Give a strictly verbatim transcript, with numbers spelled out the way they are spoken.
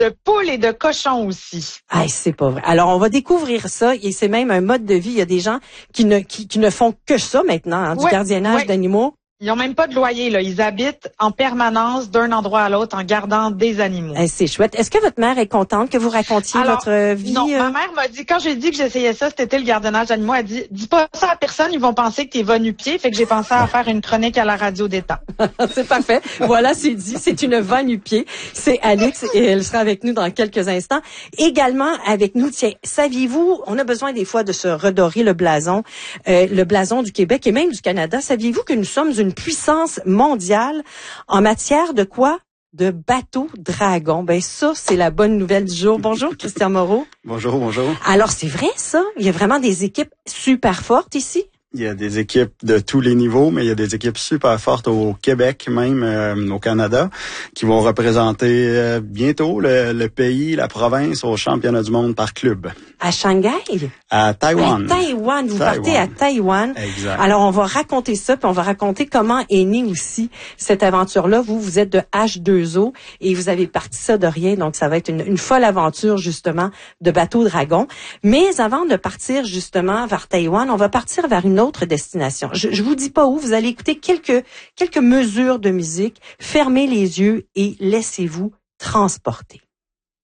de poules et de cochons aussi. Ah, c'est pas vrai. Alors, on va découvrir ça et c'est même un mode de vie. Il y a des gens qui ne qui, qui ne font que ça maintenant, hein, du Ouais, gardiennage ouais. d'animaux. Ils ont même pas de loyer, là. Ils habitent en permanence d'un endroit à l'autre en gardant des animaux. Eh, c'est chouette. Est-ce que votre mère est contente que vous racontiez Alors, votre vie? Non, euh? ma mère m'a dit, quand j'ai dit que j'essayais ça, c'était le gardiennage d'animaux, elle dit, dis pas ça à personne, ils vont penser que t'es va-nu-pied. Fait que j'ai pensé à faire une chronique à la radio d'État. C'est parfait. Voilà, c'est dit. C'est une va-nu-pied. C'est Alix et elle sera avec nous dans quelques instants. Également avec nous, tiens, saviez-vous, on a besoin des fois de se redorer le blason, euh, le blason du Québec et même du Canada. Saviez-vous que nous sommes une puissance mondiale en matière de quoi? De bateaux dragons. Ben ça, c'est la bonne nouvelle du jour. Bonjour, Christian Moreau. Bonjour, bonjour. Alors, c'est vrai, ça? Il y a vraiment des équipes super fortes ici? Il y a des équipes de tous les niveaux, mais il y a des équipes super fortes au Québec, même euh, au Canada, qui vont représenter euh, bientôt le, le pays, la province au championnat du monde par club. À Shanghai? À Taïwan. À Taïwan. Vous Taïwan. partez à Taïwan. Exact. Alors, on va raconter ça, puis on va raconter comment est née aussi cette aventure-là. Vous, vous êtes de H deux O et vous avez parti ça de rien, donc ça va être une, une folle aventure, justement, de bateau dragon. Mais avant de partir, justement, vers Taïwan, on va partir vers une autre destination. Je, je vous dis pas où, vous allez écouter quelques, quelques mesures de musique, fermez les yeux et laissez-vous transporter.